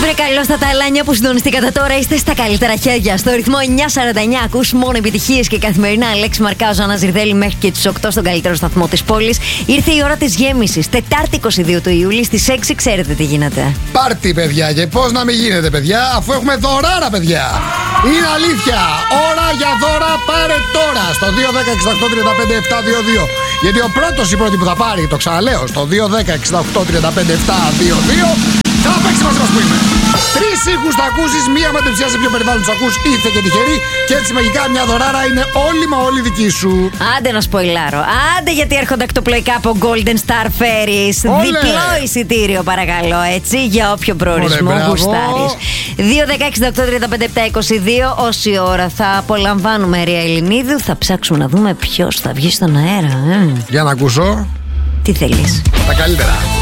Βρε καλώς τα ταλάνια που συντονιστήκατε τώρα. Είστε στα καλύτερα χέρια. Στο ρυθμό 949 ακούς μόνο επιτυχίες και καθημερινά. Αλέξη Μαρκάζο, Άννα Ζυρδέλη μέχρι και τις 8 στον καλύτερο σταθμό της πόλης. Ήρθε η ώρα της γέμισης. Τετάρτη 22 του Ιούλη στις 6 ξέρετε τι γίνεται. Πάρτι, παιδιά, και πώς να μην γίνεται, παιδιά, αφού έχουμε δωράρα, παιδιά. Είναι αλήθεια. Ώρα για δώρα, πάρε τώρα στο 210-68-35-722. Γιατί ο πρώτος ή πρώτη που θα πάρει, το ξαναλέω, στο 210-68-35-722 θα παίξει μαζί μας που είμαι. 3 ήχους θα ακούσεις, μία με σε ποιο περιβάλλον τους ακούς, ήρθε και τυχερή. Και έτσι μαγικά μια δωράρα είναι όλη μα όλη δική σου. Άντε να σποϊλάρω. Άντε γιατί έρχονται ακτοπλοϊκά από Golden Star Ferries. Διπλό εισιτήριο παρακαλώ, έτσι, για όποιο προορισμό γουστάρεις. 2-10-68-35-7-22. Όση ώρα θα απολαμβάνουμε Ρία Ελληνίδου, θα ψάξουμε να δούμε ποιος θα βγει στον αέρα. Για να ακούσω. Τι θέλεις? Τα καλύτερα.